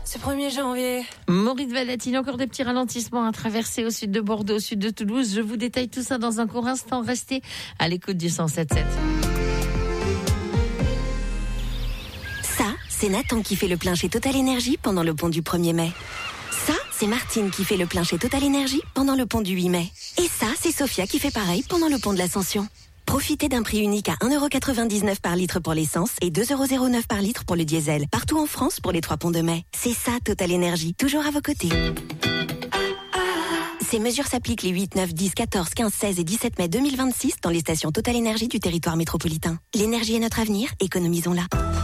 ce 1er janvier. Maurice Vallatine, encore des petits ralentissements à traverser au sud de Bordeaux, au sud de Toulouse. Je vous détaille tout ça dans un court instant. Restez à l'écoute du 107.7. Ça, c'est Nathan qui fait le plein chez Total Énergie pendant le pont du 1er mai. Ça, c'est Martine qui fait le plein chez Total Énergie pendant le pont du 8 mai. Et ça, c'est Sophia qui fait pareil pendant le pont de l'Ascension. Profitez d'un prix unique à 1,99€ par litre pour l'essence et 2,09€ par litre pour le diesel. Partout en France pour les 3 ponts de mai. C'est ça, Total Énergie. Toujours à vos côtés. Ces mesures s'appliquent les 8, 9, 10, 14, 15, 16 et 17 mai 2026 dans les stations Total Énergie du territoire métropolitain. L'énergie est notre avenir, économisons-la.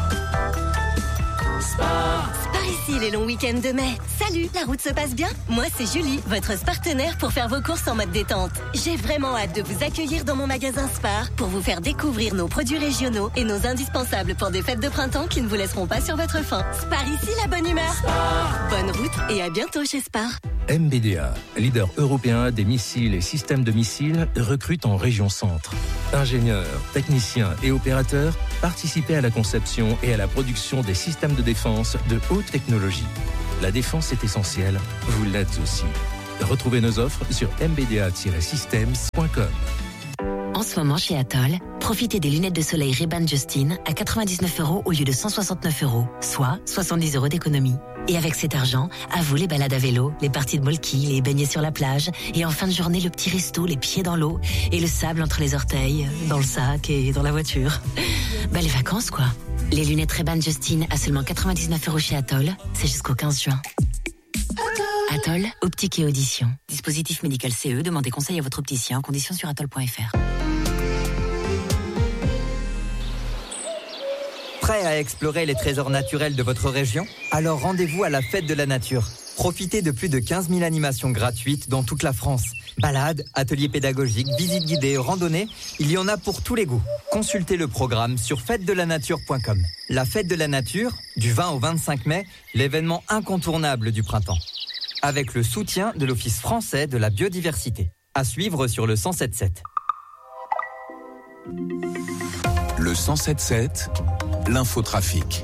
Ici les longs week-ends de mai. Salut, la route se passe bien? Moi c'est Julie, votre partenaire pour faire vos courses en mode détente. J'ai vraiment hâte de vous accueillir dans mon magasin Spar pour vous faire découvrir nos produits régionaux et nos indispensables pour des fêtes de printemps qui ne vous laisseront pas sur votre faim. Spar ici, la bonne humeur. Spar. Bonne route et à bientôt chez Spar. MBDA, leader européen des missiles et systèmes de missiles, recrute en région centre. Ingénieurs, techniciens et opérateurs, participez à la conception et à la production des systèmes de défense de haute technologie. La défense est essentielle, vous l'êtes aussi. Retrouvez nos offres sur mbda-systems.com. En ce moment chez Atoll, profitez des lunettes de soleil Ray-Ban Justin à 99€ au lieu de 169€, soit 70€ d'économie. Et avec cet argent, à vous les balades à vélo, les parties de molki, les baignets sur la plage, et en fin de journée le petit resto, les pieds dans l'eau, et le sable entre les orteils, dans le sac et dans la voiture. Bah les vacances quoi. Les lunettes Ray-Ban Justin à seulement 99€ chez Atoll, c'est jusqu'au 15 juin. Atoll, optique et audition. Dispositif médical CE, demandez conseil à votre opticien, conditions sur atoll.fr. Prêt à explorer les trésors naturels de votre région? Alors rendez-vous à la Fête de la Nature. Profitez de plus de 15 000 animations gratuites dans toute la France. Balades, ateliers pédagogiques, visites guidées, randonnées, il y en a pour tous les goûts. Consultez le programme sur fêtedelanature.com. La Fête de la Nature, du 20 au 25 mai, l'événement incontournable du printemps. Avec le soutien de l'Office français de la biodiversité. À suivre sur le 107.7. Le 107.7, l'infotrafic.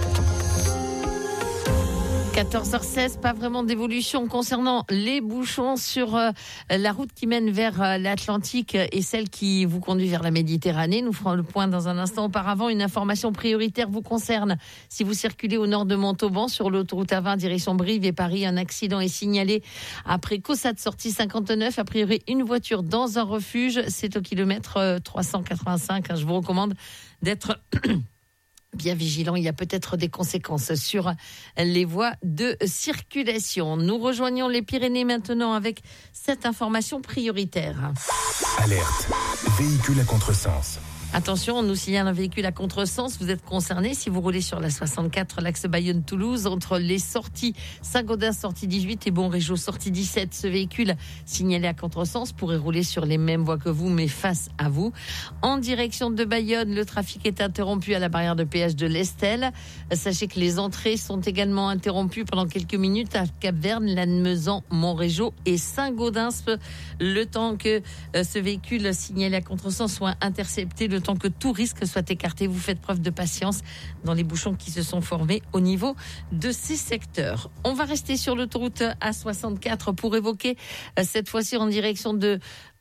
14h16, pas vraiment d'évolution concernant les bouchons sur la route qui mène vers l'Atlantique et celle qui vous conduit vers la Méditerranée. Nous ferons le point dans un instant. Auparavant, une information prioritaire vous concerne. Si vous circulez au nord de Montauban sur l'autoroute A20 direction Brive et Paris, un accident est signalé après Caussade sortie 59. A priori, une voiture dans un refuge. C'est au kilomètre 385. Je vous recommande d'être bien vigilant, il y a peut-être des conséquences sur les voies de circulation. Nous rejoignons les Pyrénées maintenant avec cette information prioritaire. Alerte, véhicule à contresens. Attention, on nous signale un véhicule à contresens. Vous êtes concerné si vous roulez sur la 64, l'axe Bayonne-Toulouse, entre les sorties Saint-Gaudens, sortie 18 et Bonrégeau, sortie 17. Ce véhicule signalé à contresens pourrait rouler sur les mêmes voies que vous, mais face à vous. En direction de Bayonne, le trafic est interrompu à la barrière de péage de l'Estel. Sachez que les entrées sont également interrompues pendant quelques minutes à Cap-Verne, Lannemezan, Montrégeau et Saint-Gaudens. Le temps que ce véhicule signalé à contresens soit intercepté, le temps que tout risque soit écarté. Vous faites preuve de patience dans les bouchons qui se sont formés au niveau de ces secteurs. On va rester sur l'autoroute A64 pour évoquer cette fois-ci en direction de...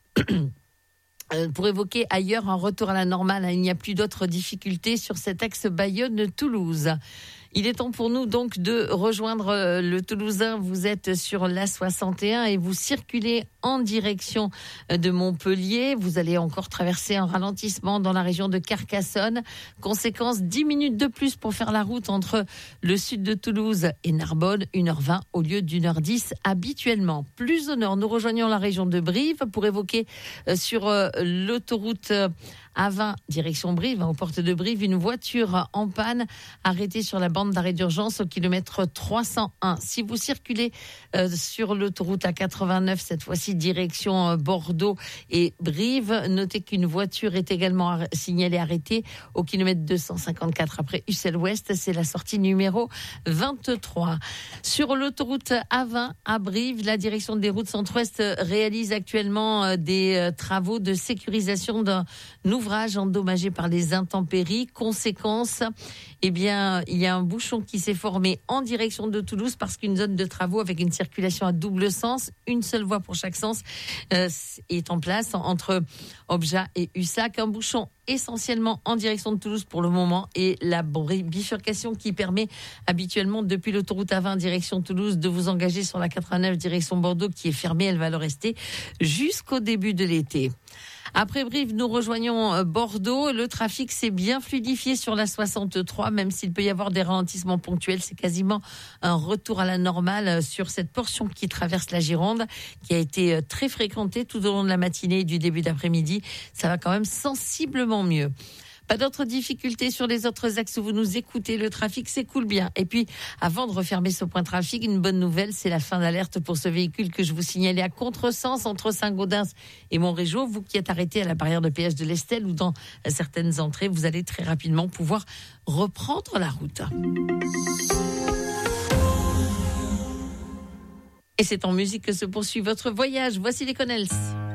pour évoquer ailleurs un retour à la normale. Il n'y a plus d'autres difficultés sur cet axe Bayonne-Toulouse. Il est temps pour nous donc de rejoindre le Toulousain. Vous êtes sur l'A61 et vous circulez en direction de Montpellier. Vous allez encore traverser un ralentissement dans la région de Carcassonne. Conséquence, 10 minutes de plus pour faire la route entre le sud de Toulouse et Narbonne, 1h20 au lieu d'1h10 habituellement. Plus au nord, nous rejoignons la région de Brive pour évoquer sur l'autoroute A20 direction Brive, aux portes de Brive, une voiture en panne arrêtée sur la bande d'arrêt d'urgence au kilomètre 301. Si vous circulez sur l'autoroute A89, cette fois-ci direction Bordeaux et Brive, notez qu'une voiture est également signalée arrêtée au kilomètre 254 après Ussel-Ouest. C'est la sortie numéro 23. Sur l'autoroute A20 à Brive, la direction des routes centre-ouest réalise actuellement des travaux de sécurisation d'un nouveau ouvrage endommagé par les intempéries. Conséquence, il y a un bouchon qui s'est formé en direction de Toulouse parce qu'une zone de travaux avec une circulation à double sens, une seule voie pour chaque sens, est en place entre Objat et Ussac. Un bouchon essentiellement en direction de Toulouse pour le moment et la bifurcation qui permet habituellement depuis l'autoroute A20 direction Toulouse de vous engager sur la 89 direction Bordeaux qui est fermée, elle va le rester jusqu'au début de l'été. Après Brive, nous rejoignons Bordeaux. Le trafic s'est bien fluidifié sur la 63, même s'il peut y avoir des ralentissements ponctuels. C'est quasiment un retour à la normale sur cette portion qui traverse la Gironde, qui a été très fréquentée tout au long de la matinée et du début d'après-midi. Ça va quand même sensiblement mieux. Pas d'autres difficultés sur les autres axes où vous nous écoutez. Le trafic s'écoule bien. Et puis, avant de refermer ce point trafic, une bonne nouvelle, c'est la fin d'alerte pour ce véhicule que je vous signalais à contresens entre Saint-Gaudens et Montrégeau. Vous qui êtes arrêté à la barrière de péage de l'Estelle ou dans certaines entrées, vous allez très rapidement pouvoir reprendre la route. Et c'est en musique que se poursuit votre voyage. Voici les Connells.